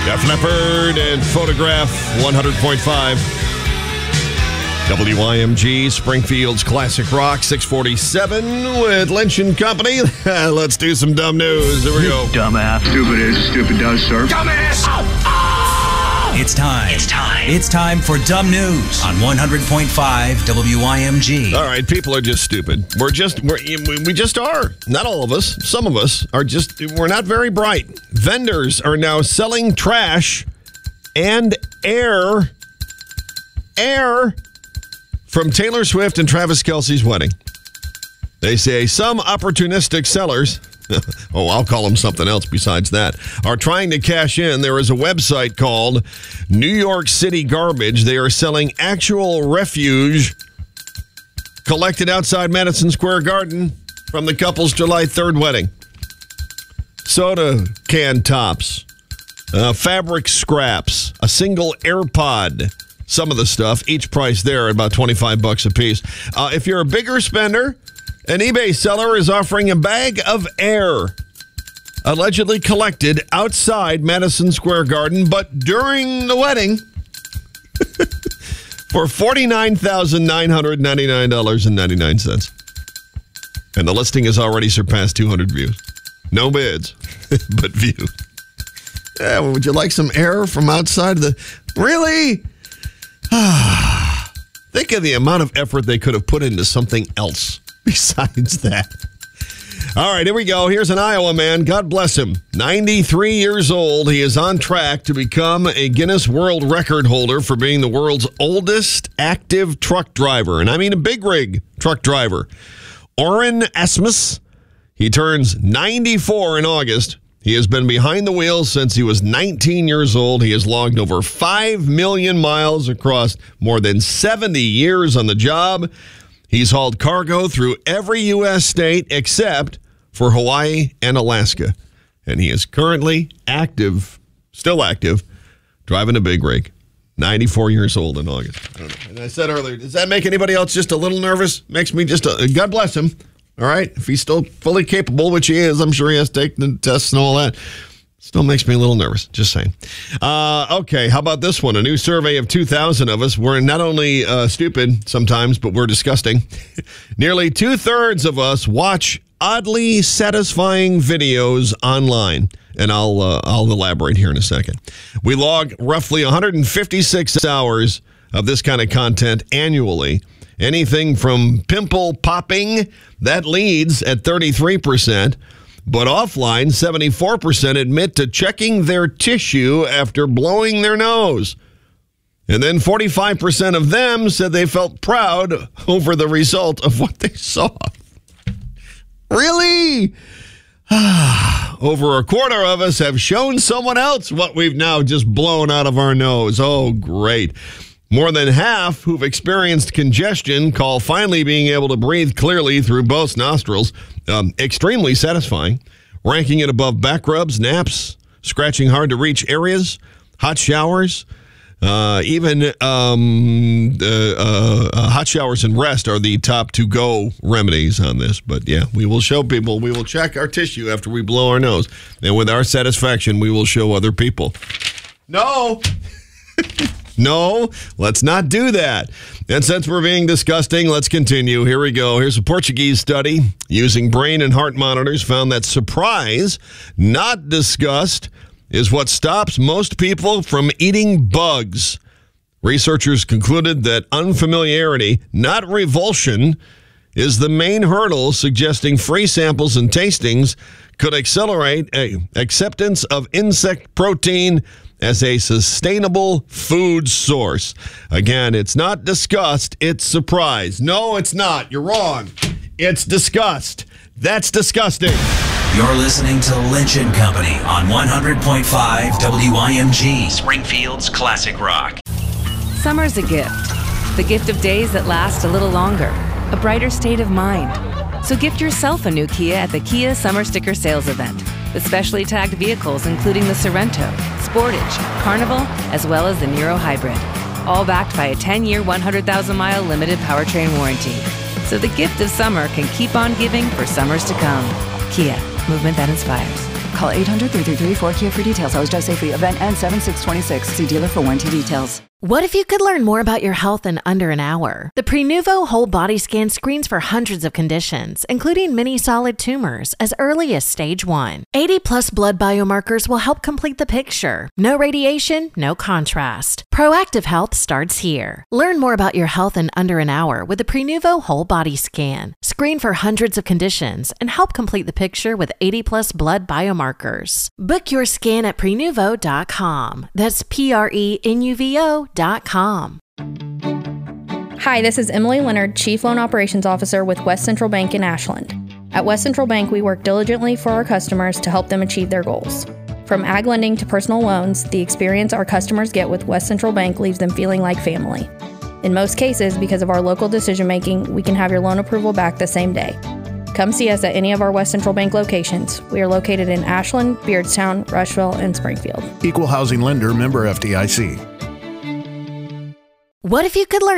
Def Leppard and Photograph 100.5. WIMG, Springfield's Classic Rock, 647 with Lynch and Company. Let's do some dumb news. Here we go. Dumbass. Stupid is, stupid does, sir. Dumbass! It's time for Dumb News on 100.5 WIMG. All right, people are just stupid. We just are. Not all of us. Some of us are just, we're not very bright. Vendors are now selling trash and air from Taylor Swift and Travis Kelce's wedding. They say some opportunistic sellers, I'll call them something else besides that, are trying to cash in. There is a website called New York City Garbage. They are selling actual refuse collected outside Madison Square Garden from the couple's July 3rd wedding. Soda can tops, fabric scraps, a single AirPod. Some of the stuff, each price there at about $25 a piece. If you're a bigger spender, an eBay seller is offering a bag of air allegedly collected outside Madison Square Garden, but during the wedding for $49,999.99. And the listing has already surpassed 200 views. No bids, but views. Yeah, well, would you like some air from outside the... Really? Think of the amount of effort they could have put into something else besides that. All right, here we go. Here's an Iowa man. God bless him. 93 years old. He is on track to become a Guinness World Record holder for being the world's oldest active truck driver. And I mean a big rig truck driver. Oren Asmus. He turns 94 in August. He has been behind the wheel since he was 19 years old. He has logged over 5 million miles across more than 70 years on the job. He's hauled cargo through every U.S. state except for Hawaii and Alaska. And he is currently still active, driving a big rig. 94 years old in August. I don't know. And I said earlier, does that make anybody else just a little nervous? Makes me just, God bless him. All right, if he's still fully capable, which he is, I'm sure he has to take the tests and all that. Still makes me a little nervous, just saying. Okay, how about this one? A new survey of 2,000 of us. We're not only stupid sometimes, but we're disgusting. Nearly 2/3 of us watch oddly satisfying videos online. And I'll elaborate here in a second. We log roughly 156 hours of this kind of content annually. Anything from pimple popping, that leads at 33%, but offline, 74% admit to checking their tissue after blowing their nose. And then 45% of them said they felt proud over the result of what they saw. Really? Over a quarter of us have shown someone else what we've now just blown out of our nose. Oh, great. More than half who've experienced congestion call finally being able to breathe clearly through both nostrils extremely satisfying, ranking it above back rubs, naps, scratching hard-to-reach areas, hot showers. Even hot showers and rest are the top to-go remedies on this. But, yeah, we will show people. We will check our tissue after we blow our nose. And with our satisfaction, we will show other people. No! No, let's not do that. And since we're being disgusting, let's continue. Here we go. Here's a Portuguese study using brain and heart monitors found that surprise, not disgust, is what stops most people from eating bugs. Researchers concluded that unfamiliarity, not revulsion, is the main hurdle, suggesting free samples and tastings could accelerate acceptance of insect protein as a sustainable food source. Again, it's not disgust, it's surprise. No, it's not. You're wrong. It's disgust. That's disgusting. You're listening to Lynch and Company on 100.5 WIMG, Springfield's Classic Rock. Summer's a gift. The gift of days that last a little longer. A brighter state of mind. So gift yourself a new Kia at the Kia Summer Sticker Sales Event. With specially tagged vehicles including the Sorento, Sportage, Carnival, as well as the Niro Hybrid. All backed by a 10-year, 100,000-mile limited powertrain warranty. So the gift of summer can keep on giving for summers to come. Kia, movement that inspires. Call 800-333-4KIA for details. How's Drive Safely. Event ends 7/6/26. See dealer for warranty details. What if you could learn more about your health in under an hour? The Prenuvo Whole Body Scan screens for hundreds of conditions, including many solid tumors, as early as stage 1. 80-plus blood biomarkers will help complete the picture. No radiation, no contrast. Proactive health starts here. Learn more about your health in under an hour with the Prenuvo Whole Body Scan. Screen for hundreds of conditions and help complete the picture with 80-plus blood biomarkers. Book your scan at Prenuvo.com. That's Prenuvo.com. Hi, this is Emily Leonard, Chief Loan Operations Officer with West Central Bank in Ashland. At West Central Bank, we work diligently for our customers to help them achieve their goals. From ag lending to personal loans, the experience our customers get with West Central Bank leaves them feeling like family. In most cases, because of our local decision-making, we can have your loan approval back the same day. Come see us at any of our West Central Bank locations. We are located in Ashland, Beardstown, Rushville, and Springfield. Equal housing lender, member FDIC. What if you could learn